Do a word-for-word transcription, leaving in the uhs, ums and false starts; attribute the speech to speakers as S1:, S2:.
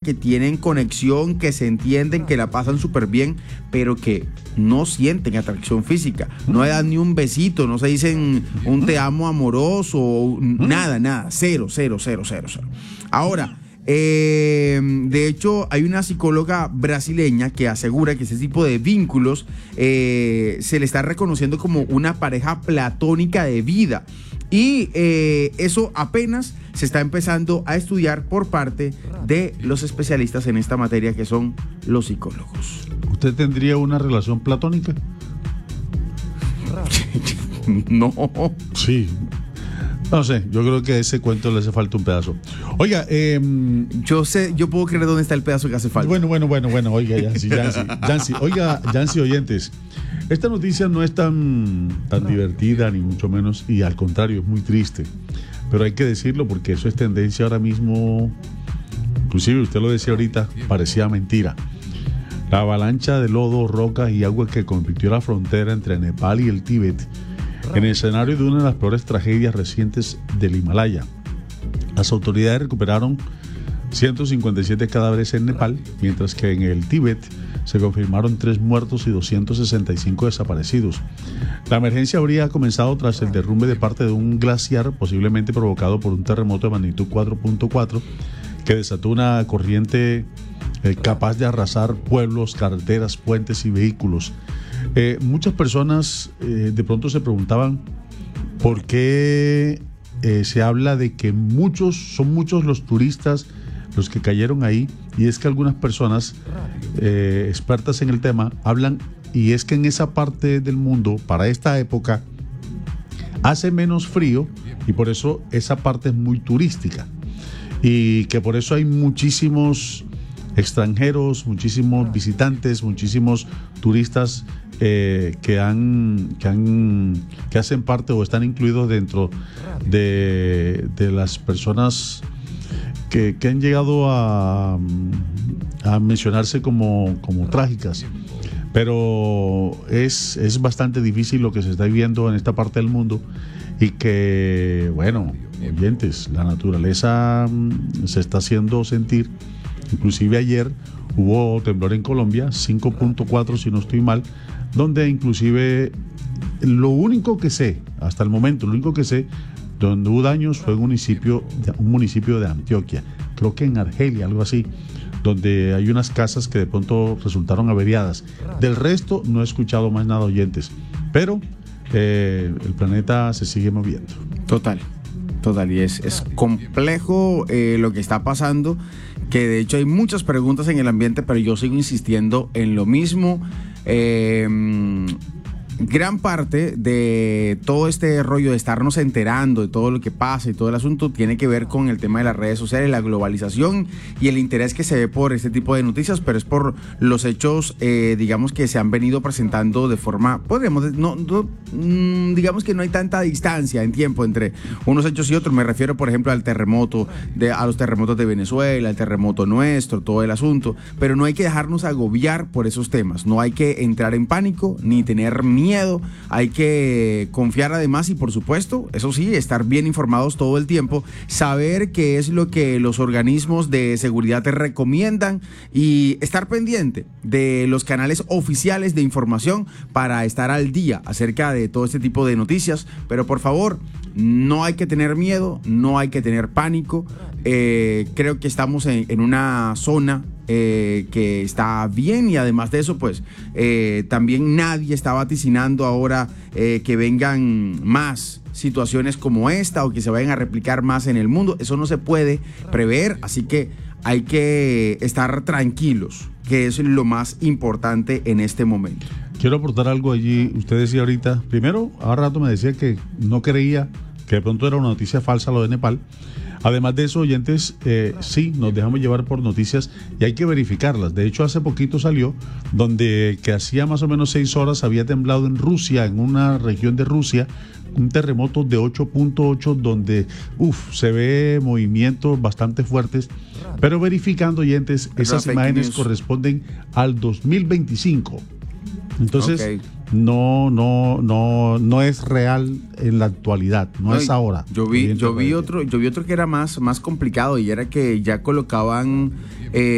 S1: que tienen conexión, que se entienden, que la pasan súper bien, pero que no sienten atracción física, no le dan ni un besito, no se dicen un te amo amoroso, nada, nada, cero, cero, cero, cero, cero. Ahora, Eh, de hecho, hay una psicóloga brasileña que asegura que ese tipo de vínculos eh, se le está reconociendo como una pareja platónica de vida. Y eh, eso apenas se está empezando a estudiar por parte de los especialistas en esta materia, que son los psicólogos.
S2: ¿Usted tendría una relación platónica?
S1: No.
S2: Sí. No sé, yo creo que a ese cuento le hace falta un pedazo. Oiga, eh,
S1: yo sé, yo puedo creer dónde está el pedazo que hace falta.
S2: Bueno, bueno, bueno, bueno, oiga, Yancy, Yancy, Yancy, oiga, Yancy, oyentes, esta noticia no es tan, tan divertida, ni mucho menos, y al contrario, es muy triste. Pero hay que decirlo porque eso es tendencia ahora mismo, inclusive usted lo decía ahorita, parecía mentira. La avalancha de lodo, rocas y agua que convirtió la frontera entre Nepal y el Tíbet en el escenario de una de las peores tragedias recientes del Himalaya. Las autoridades recuperaron ciento cincuenta y siete cadáveres en Nepal, mientras que en el Tíbet se confirmaron tres muertos y doscientos sesenta y cinco desaparecidos. La emergencia habría comenzado tras el derrumbe de parte de un glaciar, posiblemente provocado por un terremoto de magnitud cuatro punto cuatro, que desató una corriente eh, capaz de arrasar pueblos, carreteras, puentes y vehículos. Eh, muchas personas eh, de pronto se preguntaban por qué eh, se habla de que muchos, son muchos los turistas los que cayeron ahí, y es que algunas personas eh, expertas en el tema hablan, y es que en esa parte del mundo, para esta época, hace menos frío y por eso esa parte es muy turística, y que por eso hay muchísimos extranjeros, muchísimos visitantes, muchísimos turistas eh, que han que han que hacen parte o están incluidos dentro de, de las personas que, que han llegado a, a mencionarse como, como trágicas. Pero es, es bastante difícil lo que se está viviendo en esta parte del mundo, y que, bueno, oyentes, la naturaleza se está haciendo sentir. Inclusive ayer hubo temblor en Colombia, cinco punto cuatro si no estoy mal, donde inclusive lo único que sé, hasta el momento, lo único que sé, donde hubo daños fue en un municipio, un municipio de Antioquia, creo que en Argelia, algo así, donde hay unas casas que de pronto resultaron averiadas. Del resto no he escuchado más nada, oyentes, pero eh, el planeta se sigue moviendo.
S1: Total. Total, y es, es complejo eh, lo que está pasando, que de hecho hay muchas preguntas en el ambiente, pero yo sigo insistiendo en lo mismo. Eh, gran parte de todo este rollo de estarnos enterando de todo lo que pasa y todo el asunto tiene que ver con el tema de las redes sociales, la globalización y el interés que se ve por este tipo de noticias, pero es por los hechos, eh, digamos, que se han venido presentando de forma, podríamos, no, no, mmm, digamos que no hay tanta distancia en tiempo entre unos hechos y otros. Me refiero, por ejemplo, al terremoto, de, a los terremotos de Venezuela, el terremoto nuestro, todo el asunto, pero no hay que dejarnos agobiar por esos temas, no hay que entrar en pánico ni tener miedo. Miedo, hay que confiar además y por supuesto, eso sí, estar bien informados todo el tiempo, saber qué es lo que los organismos de seguridad te recomiendan y estar pendiente de los canales oficiales de información para estar al día acerca de todo este tipo de noticias. Pero por favor, no hay que tener miedo, no hay que tener pánico. Eh, creo que estamos en, en una zona Eh, que está bien, y además de eso pues eh, también nadie está vaticinando ahora eh, que vengan más situaciones como esta o que se vayan a replicar más en el mundo. Eso no se puede prever, así que hay que estar tranquilos, que es lo más importante en este momento.
S2: Quiero aportar algo allí. Usted decía ahorita, primero, hace rato me decía que no creía que de pronto era una noticia falsa lo de Nepal. Además de eso, oyentes, eh, sí, nos dejamos llevar por noticias y hay que verificarlas. De hecho, hace poquito salió donde que hacía más o menos seis horas había temblado en Rusia, en una región de Rusia, un terremoto de ocho punto ocho donde uf, se ve movimientos bastante fuertes. Pero verificando, oyentes, esas imágenes corresponden al dos mil veinticinco. Entonces, okay. no, no, no, no es real en la actualidad, no, no es ahora.
S1: Yo vi, yo vi otro, yo vi otro que era más, más complicado, y era que ya colocaban eh,